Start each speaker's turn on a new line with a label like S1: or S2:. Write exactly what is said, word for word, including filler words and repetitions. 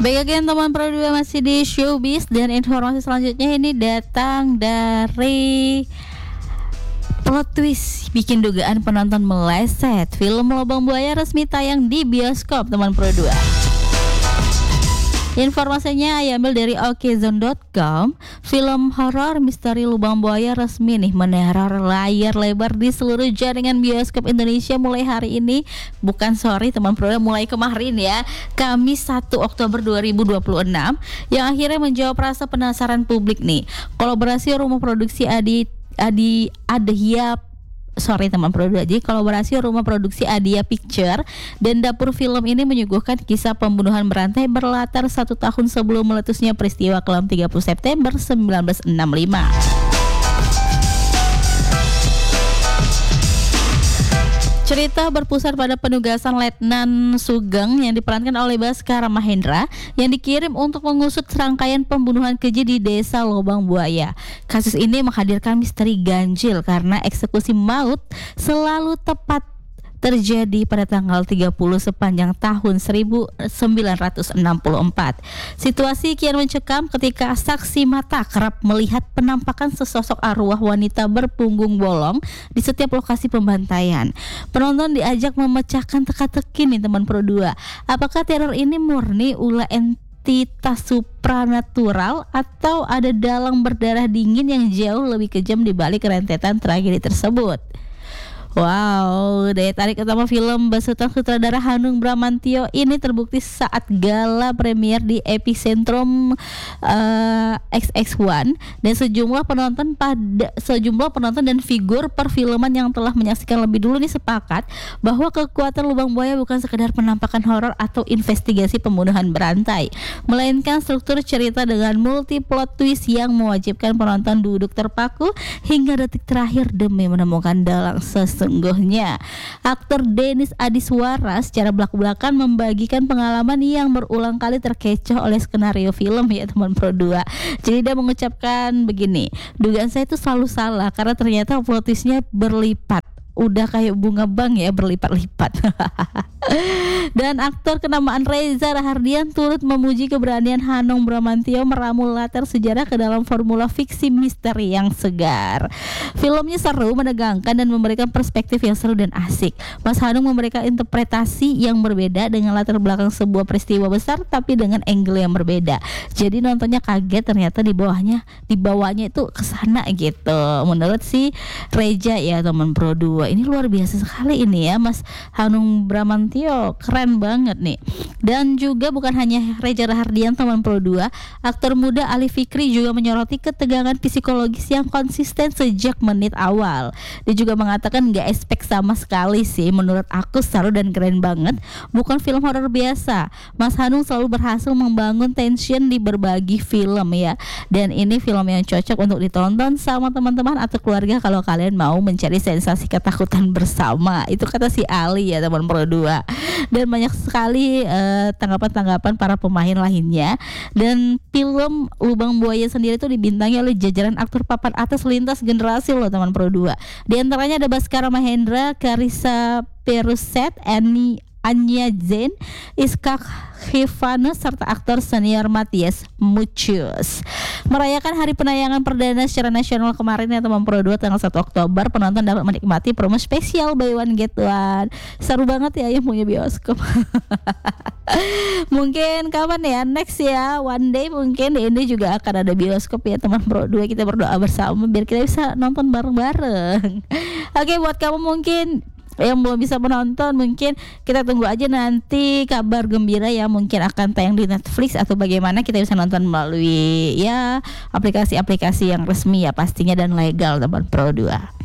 S1: Baik, again teman Pro dua masih di Showbiz, dan informasi selanjutnya ini datang dari plot twist bikin dugaan penonton meleset. Film Lobang Buaya resmi tayang di bioskop teman Pro dua. Informasinya diambil dari okezone dot com. Film horor misteri Lubang Buaya resmi nih meneror layar lebar di seluruh jaringan bioskop Indonesia mulai hari ini. Bukan sorry teman Pro, mulai kemarin ya, Kamis satu Oktober dua ribu dua puluh enam, yang akhirnya menjawab rasa penasaran publik nih. Kolaborasi rumah produksi Adi Adi Adhia Sorry teman Pro dua, jadi kolaborasi rumah produksi Adia Picture dan dapur film ini menyuguhkan kisah pembunuhan berantai berlatar satu tahun sebelum meletusnya peristiwa kelam tiga puluh September seribu sembilan ratus enam puluh lima. Cerita berpusat pada penugasan Letnan Sugeng yang diperankan oleh Baskara Mahendra yang dikirim untuk mengusut serangkaian pembunuhan keji di desa Lobang Buaya. Kasus ini menghadirkan misteri ganjil karena eksekusi maut selalu tepat terjadi pada tanggal tiga puluh sepanjang tahun seribu sembilan ratus enam puluh empat. Situasi kian mencekam ketika saksi mata kerap melihat penampakan sesosok arwah wanita berpunggung bolong di setiap lokasi pembantaian. Penonton diajak memecahkan teka-teki nih teman Pro dua. Apakah teror ini murni ulah entitas supranatural atau ada dalang berdarah dingin yang jauh lebih kejam di balik rentetan tragedi tersebut? Wow, daya tarik utama film besutan sutradara Hanung Bramantyo ini terbukti saat gala premier di Epicentrum uh, X X satu, dan sejumlah penonton pada sejumlah penonton dan figur perfilman yang telah menyaksikan lebih dulu nih sepakat bahwa kekuatan Lubang Buaya bukan sekedar penampakan horor atau investigasi pembunuhan berantai, melainkan struktur cerita dengan multi plot twist yang mewajibkan penonton duduk terpaku hingga detik terakhir demi menemukan dalang ses Sesungguhnya, aktor Denis Adiswara secara belak-belakan membagikan pengalaman yang berulang kali terkecoh oleh skenario film ya teman Pro dua. Jadi dia mengucapkan begini, dugaan saya itu selalu salah karena ternyata plot twistnya berlipat. Udah kayak bunga bank ya, berlipat-lipat. Dan aktor kenamaan Reza Rahardian turut memuji keberanian Hanung Bramantyo meramu latar sejarah ke dalam formula fiksi misteri yang segar. Filmnya seru, menegangkan, dan memberikan perspektif yang seru dan asik. Mas Hanung memberikan interpretasi yang berbeda dengan latar belakang sebuah peristiwa besar tapi dengan angle yang berbeda. Jadi nontonnya kaget ternyata di bawahnya di bawahnya itu kesana gitu. Menurut si Reza ya teman Pro dua. Ini luar biasa sekali ini ya Mas Hanung Bramantyo, keren banget nih. Dan juga bukan hanya Reza Rahardian teman Pro dua, aktor muda Ali Fikri juga menyoroti ketegangan psikologis yang konsisten sejak menit awal. Dia juga mengatakan gak expect sama sekali sih, menurut aku seru dan keren banget. Bukan film horor biasa. Mas Hanung selalu berhasil membangun tension di berbagi film ya. Dan ini film yang cocok untuk ditonton sama teman-teman atau keluarga kalau kalian mau mencari sensasi ketakutan bersama. Itu kata si Ali ya teman Pro dua. Dan banyak sekali uh, tanggapan-tanggapan para pemain lainnya. Dan film Lubang Buaya sendiri itu dibintangi oleh jajaran aktor papan atas lintas generasi loh teman Pro dua. Di antaranya ada Baskara Mahendra, Karissa Peruset, Annie Anya Zain, Iskak Hivanus, serta aktor senior Matias Mucius. Merayakan hari penayangan perdana secara nasional kemarin ya teman Pro dua tanggal satu Oktober, penonton dapat menikmati promo spesial buy one get one. Seru banget ya yang punya bioskop. Mungkin kapan ya next ya, one day mungkin ini juga akan ada bioskop ya teman Pro dua. Kita berdoa bersama biar kita bisa nonton bareng-bareng. Oke, buat kamu mungkin yang belum bisa menonton, mungkin kita tunggu aja nanti kabar gembira ya, mungkin akan tayang di Netflix atau bagaimana kita bisa nonton melalui ya aplikasi-aplikasi yang resmi ya pastinya dan legal teman Pro dua.